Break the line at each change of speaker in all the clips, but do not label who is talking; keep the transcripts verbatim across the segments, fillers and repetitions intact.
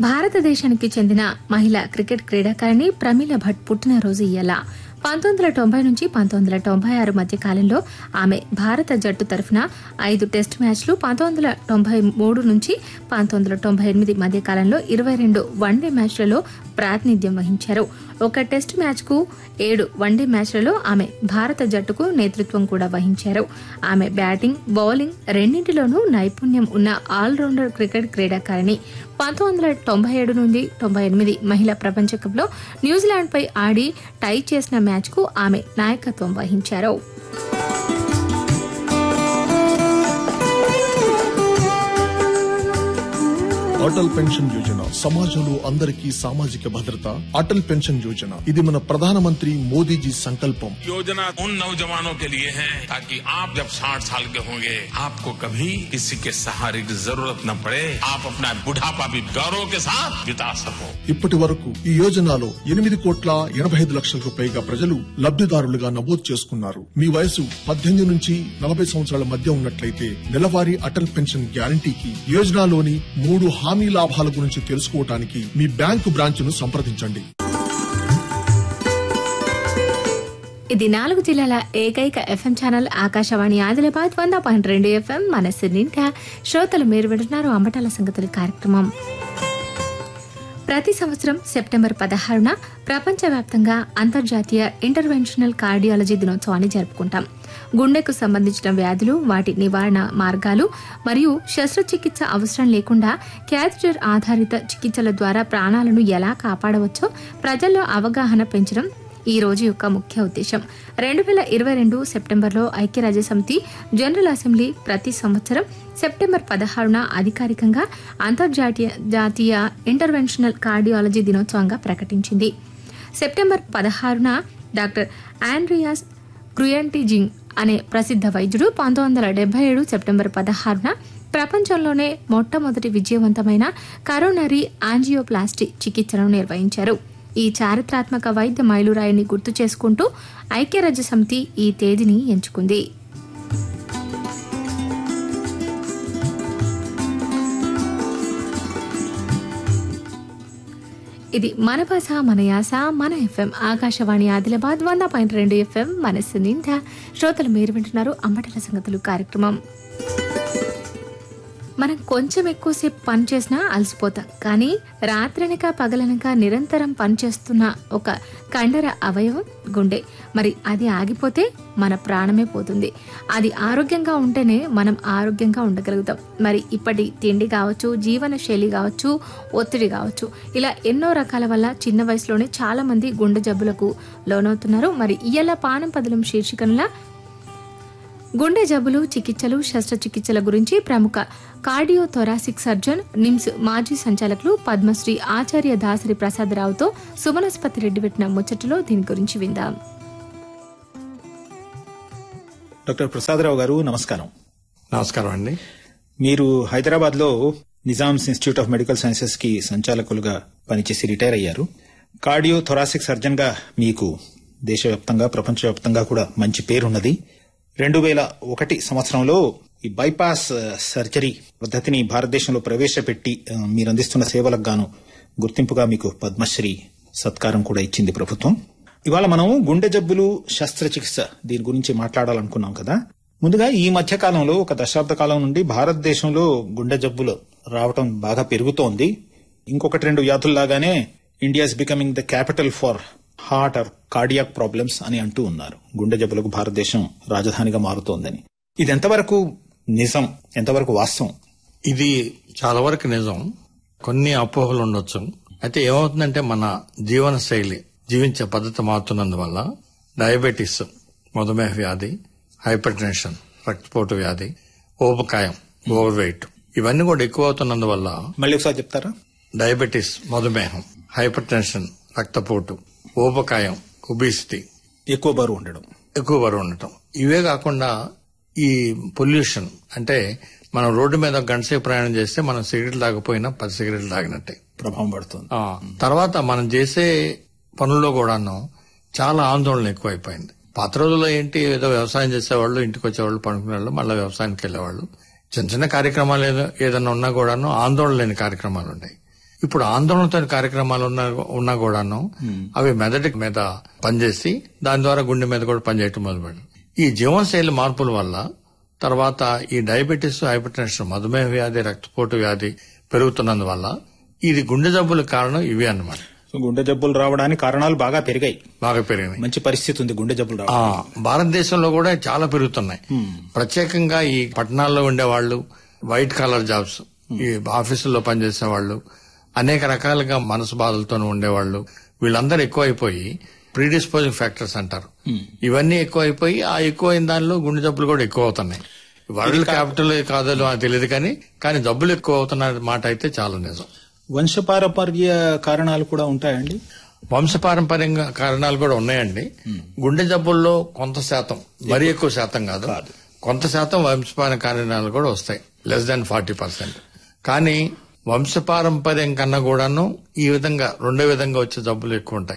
భారతదేశానికి చెందిన మహిళా క్రికెట్ క్రీడాకారిణి ప్రమీల భట్ పుట్టినరోజు ఇయ్యాల. పంతొమ్మిది వందల తొంభై నుంచి పంతొమ్మిది వందల తొంభై ఆరు మధ్య కాలంలో ఆమె భారత జట్టు తరఫున ఐదు టెస్ట్ మ్యాచ్లు, పంతొమ్మిది వందల తొంభై మూడు నుంచి పంతొమ్మిది వందల తొంభై ఎనిమిది మధ్య కాలంలో ఇరవై రెండు వన్డే మ్యాచ్లలో ప్రాతినిధ్యం వహించారు. ఒక టెస్ట్ మ్యాచ్ కు ఏడు వన్డే మ్యాచ్లలో ఆమె భారత జట్టుకు నేతృత్వం కూడా వహించారు. ఆమె బ్యాటింగ్, బౌలింగ్ రెండింటిలోనూ నైపుణ్యం ఉన్న ఆల్రౌండర్ క్రికెట్ క్రీడాకారిణి. పంతొమ్మిది వందల తొంభై ఏడు నుండి తొంభై ఎనిమిది మహిళా ప్రపంచ కప్ లో న్యూజిలాండ్ పై ఆడి టై చేసిన మ్యాచ్ కు ఆమె నాయకత్వం వహించారు.
అటల్ పెన్షన్ యోజన సమాజంలో అందరికీ సామాజిక భద్రత. అటల్ పెన్షన్ యోజన ఇది మన ప్రధానమంత్రి మోదీజీ సంకల్పం.
योजना उन नौजवानों के लिए है ताकि आप जब साठ साल के होंगे आपको कभी किसी के सहारे की जरूरत न पड़े, आप अपना बुढ़ापा भी गौरव के साथ बिता सको.
ఇప్పటి వరకు ఈ యోజనలో ఎనిమిది కోట్ల ఎనభై ఐదు లక్షలకు పైగా ప్రజలు లబ్ధిదారులుగా నమోదు చేసుకున్నారు. మీ వయసు పద్దెనిమిది నుంచి నలభై సంవత్సరాల మధ్య ఉన్నట్లయితే నెలవారీ అటల్ పెన్షన్ గ్యారంటీకి యోజనలోని మూడు హామీ లాభాల గురించి తెలుసుకోవడానికి మీ బ్యాంకు బ్రాంచ్ను సంప్రదించండి.
ఇది నాలుగు జిల్లాల ఏకైక ఎఫ్ఎం ఛానల్ ఆకాశవాణి ఆదిలాబాద్ వంద పాయింట్ రెండు ఎఫ్ఎం. మనసు నిండా శ్రోతలు మీరు వింటున్నారు అంబటాల సంగతుల కార్యక్రమం. ప్రతి సంవత్సరం సెప్టెంబర్ పదహారున ప్రపంచవ్యాప్తంగా అంతర్జాతీయ ఇంటర్వెన్షనల్ కార్డియాలజీ దినోత్సవాన్ని జరుపుకుంటాం. గుండెకు సంబంధించిన వ్యాధులు, వాటి నివారణ మార్గాలు మరియు శస్త్రచికిత్స అవసరం లేకుండా క్యాథెటర్ ఆధారిత చికిత్సల ద్వారా ప్రాణాలను ఎలా కాపాడవచ్చో ప్రజల్లో అవగాహన పెంచడం ఈ రోజు యొక్క ముఖ్య ఉద్దేశం. రెండు వేల ఇరవై రెండు సెప్టెంబర్లో ఐక్యరాజ్యసమితి జనరల్ అసెంబ్లీ ప్రతి సంవత్సరం సెప్టెంబర్ పదహారున అధికారికంగా అంతర్జాతీయ జాతీయ ఇంటర్వెన్షనల్ కార్డియాలజీ దినోత్సవంగా ప్రకటించింది. సెప్టెంబర్ పదహారున డాక్టర్ ఆండ్రియాస్ క్రుయంటిజింగ్ అనే ప్రసిద్ధ వైద్యుడు పంతొమ్మిది వందల డెబ్బై ఏడు సెప్టెంబర్ పదహారున ప్రపంచంలోనే మొట్టమొదటి విజయవంతమైన కరోనరీ యాంజియోప్లాస్టీ చికిత్సను నిర్వహించారు. ఈ చారిత్రాత్మక వైద్య మైలురాయిని గుర్తు చేసుకుంటూ ఐక్యరాజ్య సమితి ఈ తేదీని ఎంచుకుంది. ఇది మన భాష, మన యాస, మన ఎఫ్ఎం ఆకాశవాణి ఆదిలాబాద్ వంద పాయింట్ రెండు ఎఫ్ఎం. మనస్సు నిండా శ్రోతలు మీరు వింటున్నారు అంబటల సంగతులు కార్యక్రమం. మనం కొంచెం ఎక్కువసేపు పని చేసినా అలసిపోతాం, కానీ రాత్రనక పగలనక నిరంతరం పనిచేస్తున్న ఒక కండర అవయవం గుండె. మరి అది ఆగిపోతే మన ప్రాణమే పోతుంది. అది ఆరోగ్యంగా ఉంటేనే మనం ఆరోగ్యంగా ఉండగలుగుతాం. మరి ఇప్పటి తిండి కావచ్చు, జీవన శైలి కావచ్చు, ఒత్తిడి కావచ్చు, ఇలా ఎన్నో రకాల వల్ల చిన్న వయసులోనే చాలా మంది గుండె జబ్బులకు లోనవుతున్నారు. మరి ఇయ్యాల పానం పదలం శీర్షికనులా గుండె జబ్బులు, చికిత్సలు, శస్త్రచికిత్సల గురించి ప్రముఖ కార్డియో థొరాసిక్ సర్జన్, నిమ్స్ మాజీ సంచాలకులు పద్మశ్రీ ఆచార్య దాసరి ప్రసాదరావుతో సుమనస్పతి రెడ్డి పెట్టిన ముచ్చటలో దీని గురించి విందాం.
డాక్టర్ ప్రసాదరావు గారు నమస్కారం.
నమస్కారం అండి.
మీరు హైదరాబాద్ లో Nizams institute of medical sciences కి సంచాలకులుగా పనిచేసి రిటైర్ అయ్యారు. కార్డియో థొరాసిక్ సర్జన్ గా మీకు దేశవ్యాప్తంగా, ప్రపంచవ్యాప్తంగా కూడా మంచి పేరున్నది. రెండు వేల ఒకటి సంవత్సరంలో ఈ బైపాస్ సర్జరీ పద్ధతిని భారతదేశంలో ప్రవేశపెట్టి మీరు అందిస్తున్న సేవలకు గాను గుర్తింపుగా మీకు పద్మశ్రీ సత్కారం కూడా ఇచ్చింది ప్రభుత్వం. ఇవాళ మనం గుండె జబ్బులు, శస్త్రచికిత్స దీని గురించి మాట్లాడాలనుకున్నాం కదా. ముందుగా ఈ మధ్య కాలంలో ఒక దశాబ్ద కాలం నుండి భారతదేశంలో గుండె జబ్బులు రావటం బాగా పెరుగుతోంది. ఇంకొకటి రెండు వ్యాధుల్లాగానే India is becoming the capital for heart are cardiac problems అని అంటూ ఉన్నారు. గుండె జబ్బులకు భారతదేశం రాజధానిగా మారుతోందని. ఇది ఎంతవరకు నిజం, ఎంతవరకు వాస్తవం?
ఇది చాలా వరకు నిజం. కొన్ని అపోహలు ఉండొచ్చు. అయితే ఏమవుతుందంటే మన జీవన శైలి, జీవించే పద్ధతి మారుతున్నందువల్ల డయాబెటీస్, మధుమేహ వ్యాధి, హైపర్ టెన్షన్, రక్తపోటు వ్యాధి, ఊబకాయం, ఓవర్ వెయిట్ ఇవన్నీ కూడా ఎక్కువ అవుతున్నందువల్ల.
మళ్ళీ ఒకసారి చెప్తారా?
డయాబెటీస్, మధుమేహం, హైపర్ టెన్షన్, రక్తపోటు, ఊబకాయం, ఒబిసిటీ,
ఎక్కువ బరువు ఉండడం
ఎక్కువ బరువు ఉండటం ఇవే కాకుండా ఈ పొల్యూషన్, అంటే మనం రోడ్డు మీద గంట సేపు ప్రయాణం చేస్తే మనం సిగరెట్లు తాగపోయినా పది సిగరెట్లు తాగినట్టే
ప్రభావం పడుతుంది.
తర్వాత మనం చేసే పనుల్లో కూడాను చాలా ఆందోళన ఎక్కువైపోయింది. పాత రోజుల్లో ఏంటి, ఏదో వ్యవసాయం చేసేవాళ్ళు, ఇంటికి వచ్చేవాళ్ళు, పనుకునేవాళ్ళు, మళ్ళీ వ్యవసాయానికి వెళ్లేవాళ్ళు. చిన్న చిన్న కార్యక్రమాలు ఏదైనా ఉన్నా కూడాను ఆందోళన లేని కార్యక్రమాలు ఉన్నాయి. ఇప్పుడు ఆందోళనతో కార్యక్రమాలు ఉన్నా ఉన్నా కూడాను అవి మెదడు మీద పనిచేసి దాని ద్వారా గుండె మీద కూడా పనిచేయటం మొదలుపెట్టింది. ఈ జీవనశైలి మార్పుల వల్ల తర్వాత ఈ డయాబెటీస్, హైపర్ టెన్షన్, మధుమేహ వ్యాధి, రక్తపోటు వ్యాధి పెరుగుతున్నందువల్ల ఇది గుండె జబ్బులకు కారణం ఇవి అన్నమాట.
గుండె జబ్బులు రావడానికి కారణాలు బాగా పెరిగాయి,
బాగా పెరిగినాయి.
మంచి పరిస్థితి ఉంది గుండె జబ్బులు రావడానికి.
భారతదేశంలో కూడా చాలా పెరుగుతున్నాయి. ప్రత్యేకంగా ఈ పట్టణాల్లో ఉండేవాళ్లు, వైట్ కాలర్ జాబ్స్, ఈ ఆఫీసుల్లో పనిచేసే వాళ్ళు, అనేక రకాలుగా మనసు బాధలతో ఉండేవాళ్లు, వీళ్ళందరూ ఎక్కువైపోయి ప్రీడిస్పోజింగ్ ఫ్యాక్టర్స్ అంటారు, ఇవన్నీ ఎక్కువైపోయి ఆ ఎక్కువైన దానిలో గుండె జబ్బులు కూడా ఎక్కువ అవుతున్నాయి. వరల్డ్ క్యాపిటల్ కాదో తెలియదు కానీ కానీ జబ్బులు ఎక్కువ అవుతున్న మాట అయితే చాలా నిజం.
వంశపారంపర్య కారణాలు కూడా ఉంటాయండి?
వంశపారంపర్యంగా కారణాలు కూడా ఉన్నాయండి. గుండె జబ్బుల్లో కొంత శాతం, మరీ ఎక్కువ శాతం కాదు, కొంత శాతం వంశపార కారణాలు కూడా వస్తాయి, లెస్ దాన్ ఫార్టీ పర్సెంట్. కానీ వంశపారంపర్యం కన్నా కూడాను ఈ విధంగా రెండో విధంగా వచ్చే జబ్బులు ఎక్కువ ఉంటాయి.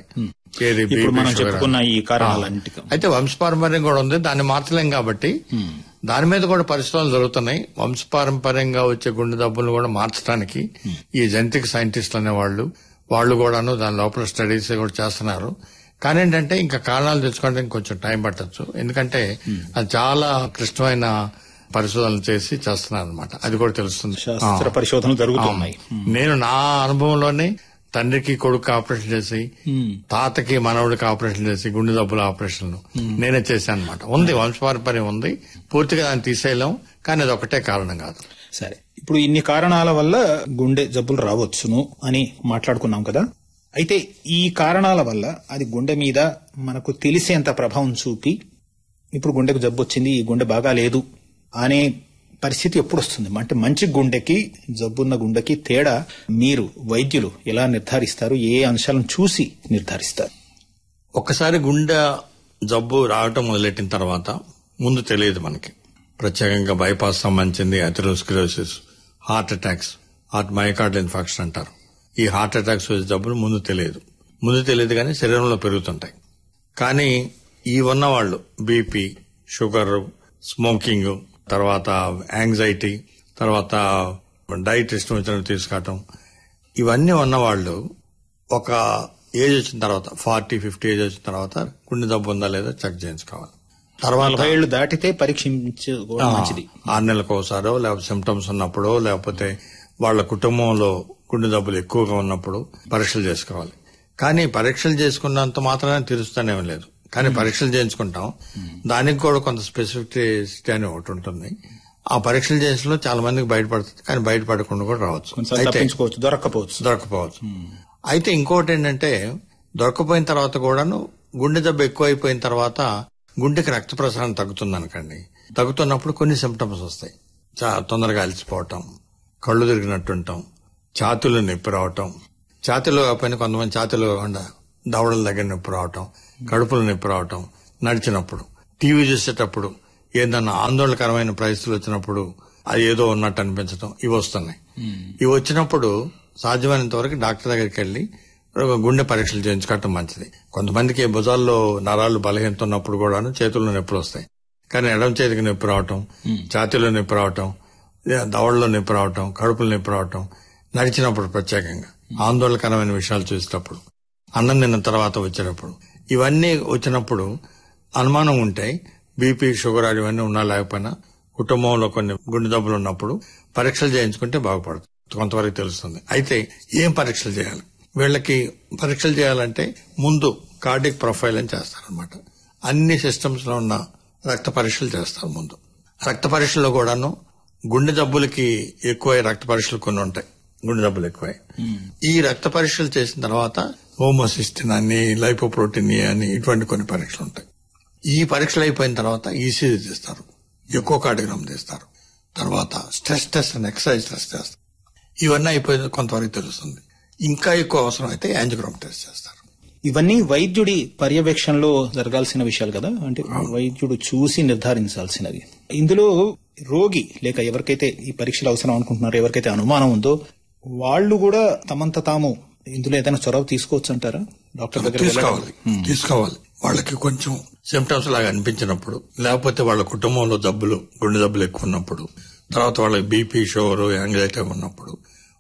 అయితే వంశపారంపర్యం కూడా ఉంది, దాన్ని మార్చలేం కాబట్టి దాని మీద కూడా పరిశోధనలు జరుగుతున్నాయి. వంశపారంపర్యంగా వచ్చే గుండె జబ్బులను కూడా మార్చడానికి ఈ జెనెటిక్ సైంటిస్టులు అనే వాళ్ళు వాళ్ళు కూడాను దాని లోపల స్టడీస్ కూడా చేస్తున్నారు. కానీ ఏంటంటే ఇంకా కారణాలు తెచ్చుకోవడానికి కొంచెం టైం పట్టచ్చు, ఎందుకంటే అది చాలా క్లిష్టమైన పరిశోధనలు చేసి చేస్తున్నారు అనమాట. అది కూడా తెలుస్తుంది,
శాస్త్ర పరిశోధనలు జరుగుతున్నాయి.
నేను నా అనుభవంలోనే తండ్రికి కొడుకు ఆపరేషన్ చేసి, తాతకి మనవడికి ఆపరేషన్ చేసి, గుండె జబ్బుల ఆపరేషన్లు నేనే చేశాను అనమాట. ఉంది, వంశపారంపర్యం ఉంది, పూర్తిగా దాన్ని తీసేయలేం, కానీ అది ఒకటే కారణం కాదు.
సరే, ఇప్పుడు ఇన్ని కారణాల వల్ల గుండె జబ్బులు రావచ్చును అని మాట్లాడుకున్నాం కదా. అయితే ఈ కారణాల వల్ల అది గుండె మీద మనకు తెలిసేంత ప్రభావం చూపి ఇప్పుడు గుండెకు జబ్బు వచ్చింది, ఈ గుండె బాగా లేదు అనే పరిస్థితి ఎప్పుడు వస్తుంది? అంటే మంచి గుండెకి, జబ్బున్న గుండెకి తేడా మీరు వైద్యులు ఎలా నిర్ధారిస్తారు? ఏ అంశాలను చూసి నిర్ధారిస్తారు?
ఒక్కసారి గుండె జబ్బు రావటం మొదలెట్టిన తర్వాత ముందు తెలియదు మనకి. ప్రత్యేకంగా బైపాస్ సంబంధించింది, atherosclerosis, heart attacks, heart myocardial infarction అంటారు. ఈ హార్ట్ అటాక్స్ వచ్చే జబ్బులు ముందు తెలియదు ముందు తెలియదు కానీ శరీరంలో పెరుగుతుంటాయి. కానీ ఈ ఉన్నవాళ్లు బీపీ, షుగర్, స్మోకింగ్, తర్వాత యాంగ్జైటీ, తర్వాత డైట్ ఇష్టం వచ్చినట్టు తీసుకోవటం, ఇవన్నీ ఉన్నవాళ్లు ఒక ఏజ్ వచ్చిన తర్వాత, ఫార్టీ ఫిఫ్టీ ఏజ్ వచ్చిన తర్వాత గుండె జబ్బు ఉందా లేదా చెక్ చేయించుకోవాలి.
తర్వాత ఏళ్లు దాటితే పరీక్షించుకోవడం మంచిది.
ఆరు నెలలకు ఒకసారో, లేకపోతే సిమ్టమ్స్ ఉన్నప్పుడో, లేకపోతే వాళ్ళ కుటుంబంలో గుండె జబ్బులు ఎక్కువగా ఉన్నప్పుడు పరీక్షలు చేసుకోవాలి. కానీ పరీక్షలు చేసుకున్నంత మాత్రమే తీరుస్తానే లేదు, కానీ పరీక్షలు చేయించుకుంటాం. దానికి కూడా కొంత స్పెసిఫిసిటీ అని ఒకటి ఉంటుంది. ఆ పరీక్షలు చేసిన చాలా మందికి బయటపడుతుంది, కానీ బయటపడకుండా కూడా రావచ్చు,
దొరకపోవచ్చు
దొరకపోవచ్చు అయితే ఇంకోటి ఏంటంటే, దొరకపోయిన తర్వాత కూడాను గుండె జబ్బు ఎక్కువైపోయిన తర్వాత గుండెకి రక్త ప్రసరణ తగ్గుతుంది అనుకోండి. తగ్గుతున్నప్పుడు కొన్ని సిమ్టమ్స్ వస్తాయి. తొందరగా అలసిపోవటం, కళ్ళు తిరిగినట్టుంటాం, ఛాతీలో నొప్పి రావటం, ఛాతీలో కాకపోయినా కొంతమంది ఛాతీలో కాకుండా దవడల దగ్గర నొప్పి రావటం, కడుపులో నొప్పి రావటం, నడిచినప్పుడు, టీవీ చూసేటప్పుడు, ఏదన్నా ఆందోళనకరమైన పరిస్థితులు వచ్చినప్పుడు అది ఏదో ఉన్నట్టు అనిపించడం, ఇవి వస్తున్నాయి. ఇవి వచ్చినప్పుడు సాధ్యమైనంత వరకు డాక్టర్ దగ్గరికి వెళ్లి గుండె పరీక్షలు చేయించుకోవటం మంచిది. కొంతమందికి భుజాల్లో నరాలు బలహీనత ఉన్నప్పుడు కూడాను చేతుల్లో నొప్పులు వస్తాయి, కానీ ఎడమ చేతికి నొప్పి రావటం, ఛాతీలో నొప్పి రావటం, దవడలో నొప్పి రావటం, కడుపులో నొప్పి రావటం, నడిచినప్పుడు ప్రత్యేకంగా ఆందోళనకరమైన విషయాలు చూసేటప్పుడు, అన్నం తిన్న తర్వాత వచ్చేటప్పుడు, ఇవన్నీ వచ్చినప్పుడు అనుమానం ఉంటే బీపీ, షుగర్ ఇవన్నీ ఉన్నా లేకపోయినా కుటుంబంలో కొన్ని గుండె జబ్బులు ఉన్నప్పుడు పరీక్షలు చేయించుకుంటే బాగుపడుతుంది, కొంతవరకు తెలుస్తుంది. అయితే ఏం పరీక్షలు చేయాలి? వీళ్ళకి పరీక్షలు చేయాలంటే ముందు కార్డియక్ ప్రొఫైల్ అని చేస్తారనమాట. అన్ని సిస్టమ్స్ లో ఉన్న రక్త పరీక్షలు చేస్తారు ముందు. రక్త పరీక్షల్లో కూడాను గుండె జబ్బులకి ఎక్కువ రక్త పరీక్షలు కొన్ని ఉంటాయి, గుండె జబ్బులు ఎక్కువ. ఈ రక్త పరీక్షలు చేసిన తర్వాత హోమోసిస్టిన్ అని, లైపోప్రోటీన్ అని, ఇటువంటి కొన్ని పరీక్షలు ఉంటాయి. ఈ పరీక్షలు అయిపోయిన తర్వాత ఈసీజీ తీస్తారు, ఎక్కువ కార్డియోగ్రామ్ తీస్తారు, తర్వాత స్ట్రెస్ టెస్ట్ అని ఎక్సర్సైజ్ టెస్ట్ చేస్తారు. ఇవన్నీ అయిపోయిన కొంతవరకు తెలుస్తుంది. ఇంకా ఎక్కువ అవసరం అయితే యాంజియోగ్రామ్ టెస్ట్ చేస్తారు.
ఇవన్నీ వైద్యుడి పర్యవేక్షణలో జరగాల్సిన విషయాలు కదా, అంటే వైద్యుడు చూసి నిర్ధారించాల్సినది. ఇందులో రోగి లేక ఎవరికైతే ఈ పరీక్షలు అవసరం అనుకుంటున్నారో, ఎవరికైతే అనుమానం ఉందో వాళ్ళు కూడా తమంత తాము ఇందులో ఏదైనా చొరవ తీసుకోవచ్చు అంటారా? డాక్టర్ దగ్గర
తీసుకోవాలి తీసుకోవాలి వాళ్ళకి కొంచెం సిమ్టమ్స్ లాగా అనిపించినప్పుడు, లేకపోతే వాళ్ళ కుటుంబంలో జబ్బులు, గుండె జబ్బులు ఎక్కువ ఉన్నప్పుడు, తర్వాత వాళ్ళకి బీపీ, షుగర్, యాంగ్జైటీ ఉన్నప్పుడు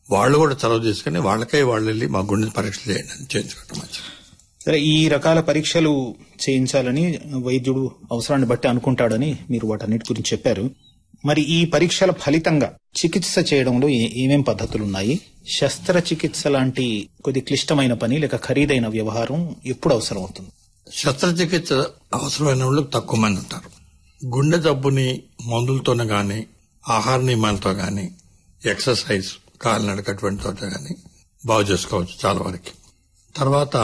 వాళ్ళు కూడా చొరవ తీసుకుని వాళ్ళకై వాళ్ళు వెళ్ళి మా గుండె పరీక్షలు చేయండి అని చేయించుకోవటం మంచిది.
సరే, ఈ రకాల పరీక్షలు చేయించాలని వైద్యుడు అవసరాన్ని బట్టి అనుకుంటాడని మీరు వాటన్నిటి గురించి చెప్పారు. మరి ఈ పరీక్షల ఫలితంగా చికిత్స చేయడంలో ఏమేం పద్ధతులు ఉన్నాయి? శస్త్రచికిత్స లాంటి కొద్ది క్లిష్టమైన పని లేక ఖరీదైన వ్యవహారం ఎప్పుడు అవసరం అవుతుంది?
శస్త్రచికిత్స అవసరమైన వాళ్ళు తక్కువ మంది ఉంటారు. గుండె జబ్బుని మందులతోనే గాని, ఆహార నియమాలతో గాని, ఎక్సర్సైజ్ కాలినడక అటువంటి తోట గాని బాగు చేసుకోవచ్చు చాలా వరకు. తర్వాత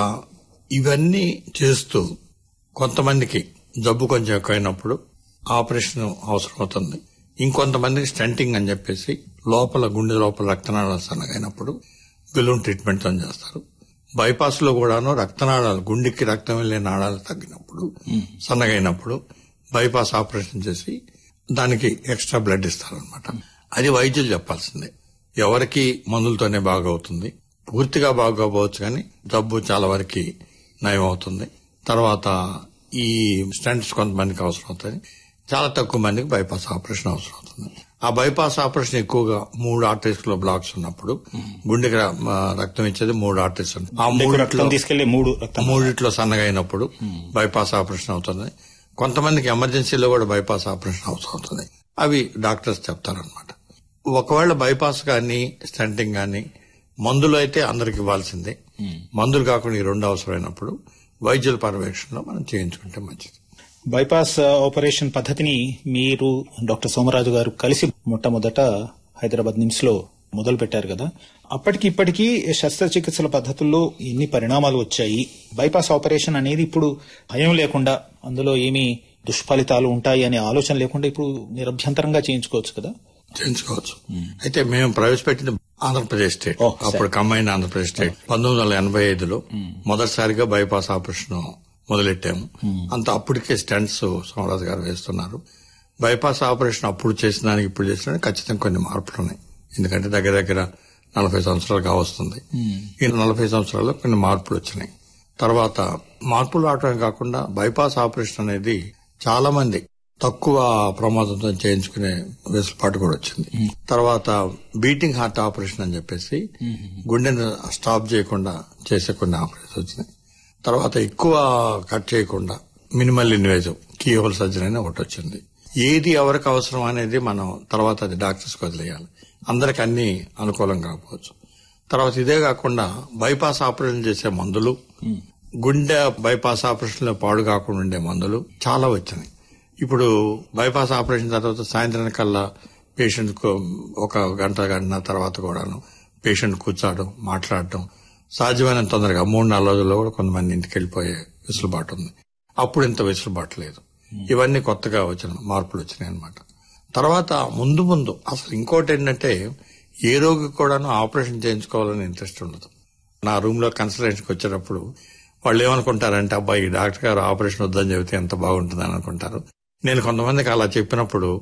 ఇవన్నీ చేస్తూ కొంతమందికి జబ్బు కొంచెం ఎక్కువైనప్పుడు ఆపరేషన్ అవసరం అవుతుంది. ఇంకొంతమందికి స్టంటింగ్ అని చెప్పేసి లోపల గుండె లోపల రక్తనాళాలు సన్నగైనప్పుడు బెలూన్ ట్రీట్మెంట్ అని చేస్తారు. బైపాస్ లో కూడాను రక్తనాళాలు గుండెకి రక్తం వెళ్లే నాళాలు తగ్గినప్పుడు సన్నగైనప్పుడు బైపాస్ ఆపరేషన్ చేసి దానికి ఎక్స్ట్రా బ్లడ్ ఇస్తారనమాట. అది వైద్యులు చెప్పాల్సిందే. ఎవరికి మందులతోనే బాగవుతుంది, పూర్తిగా బాగోపోవచ్చు కానీ జబ్బు చాలా వరకు నయం అవుతుంది. తర్వాత ఈ స్టంట్స్ కొంతమందికి అవసరం అవుతుంది, చాలా తక్కువ మందికి బైపాస్ ఆపరేషన్ అవసరం అవుతుంది. ఆ బైపాస్ ఆపరేషన్ ఎక్కువగా మూడు ఆర్టరీస్ లో బ్లాక్స్ ఉన్నప్పుడు గుండెకి రక్తం ఇచ్చేది మూడు ఆర్టరీస్ ఉంటుంది. ఆ మూడిట్లో
తీసుకెళ్లి మూడు
మూడిట్లో సన్నగా అయినప్పుడు బైపాస్ ఆపరేషన్ అవుతుంది. కొంతమందికి ఎమర్జెన్సీలో కూడా బైపాస్ ఆపరేషన్ అవసరం అవుతుంది. అవి డాక్టర్స్ చెప్తారనమాట. ఒకవేళ బైపాస్ కానీ స్టంటింగ్ కానీ మందులు అయితే అందరికి ఇవ్వాల్సిందే. మందులు కాకుండా ఈ రెండు అవసరమైనప్పుడు వైద్యుల పర్యవేక్షణలో మనం చేయించుకుంటే మంచిది.
బైపాస్ ఆపరేషన్ పద్ధతిని మీరు డాక్టర్ సోమరాజు గారు కలిసి మొట్టమొదట హైదరాబాద్ నిమ్స్ లో మొదలు పెట్టారు కదా. అప్పటికి ఇప్పటికీ శస్త్రచికిత్సల పద్ధతుల్లో ఎన్ని పరిణామాలు వచ్చాయి? బైపాస్ ఆపరేషన్ అనేది ఇప్పుడు భయం లేకుండా, అందులో ఏమి దుష్ఫలితాలు ఉంటాయి అనే ఆలోచన లేకుండా ఇప్పుడు నిరభ్యంతరంగా చేయించుకోవచ్చు కదా?
చేయించుకోవచ్చు. అయితే మేము ప్రవేశపెట్టిన ఆంధ్రప్రదేశ్ స్టేట్, అప్పుడు కంబైన్ ఆంధ్రప్రదేశ్ స్టేట్ పంతొమ్మిది వందల ఎనభై ఐదులో మొదటిసారిగా బైపాస్ ఆపరేషన్ మొదలెట్టాము. అంత అప్పటికే స్టంట్స్ సోమరాజు గారు వేస్తున్నారు. బైపాస్ ఆపరేషన్ అప్పుడు చేసిన దానికి ఇప్పుడు చేసిన ఖచ్చితంగా కొన్ని మార్పులు ఉన్నాయి. ఎందుకంటే దగ్గర దగ్గర నలభై సంవత్సరాలు కావస్తుంది. ఈ నలభై సంవత్సరాల్లో కొన్ని మార్పులు వచ్చినాయి. తర్వాత మార్పులు రావటమే కాకుండా బైపాస్ ఆపరేషన్ అనేది చాలా మంది తక్కువ ప్రమాదంతో చేయించుకునే వెసులుబాటు కూడా వచ్చింది. తర్వాత బీటింగ్ హార్ట్ ఆపరేషన్ అని చెప్పేసి గుండెను స్టాప్ చేయకుండా చేసే కొన్ని ఆపరేషన్ వచ్చినాయి. తర్వాత ఎక్కువ కట్ చేయకుండా minimal invasive key hole surgery అని ఒకటి వచ్చింది. ఏది ఎవరికి అవసరం అనేది మనం తర్వాత అది డాక్టర్స్ కి వదిలేయాలి. అందరికి అన్ని అనుకూలం కాకపోవచ్చు. తర్వాత ఇదే కాకుండా బైపాస్ ఆపరేషన్ చేసే మందులు, గుండె బైపాస్ ఆపరేషన్ లో పాడు కాకుండా ఉండే మందులు చాలా వచ్చినాయి. ఇప్పుడు బైపాస్ ఆపరేషన్ తర్వాత సాయంత్రం కల్లా పేషెంట్ కు ఒక గంట గంట తర్వాత కూడాను పేషెంట్ కూర్చోవడం, మాట్లాడటం సాధ్యమైన తొందరగా మూడు నాలుగు రోజుల్లో కూడా కొంతమంది ఇంటికి వెళ్ళిపోయే వెసులుబాటు ఉంది. అప్పుడు ఇంత వెసులుబాటు లేదు. ఇవన్నీ కొత్తగా వచ్చిన మార్పులు వచ్చినాయి అనమాట. తర్వాత ముందు ముందు అసలు ఇంకోటి ఏంటంటే ఏ రోగి కూడాను ఆపరేషన్ చేయించుకోవాలని ఇంట్రెస్ట్ ఉండదు. నా రూమ్ లో కన్సల్టేషన్కి వచ్చేటప్పుడు వాళ్ళు ఏమనుకుంటారంటే, అబ్బాయి డాక్టర్ గారు ఆపరేషన్ వద్దని చెబితే ఎంత బాగుంటుందని అనుకుంటారు. నేను కొంతమందికి అలా చెప్పినప్పుడు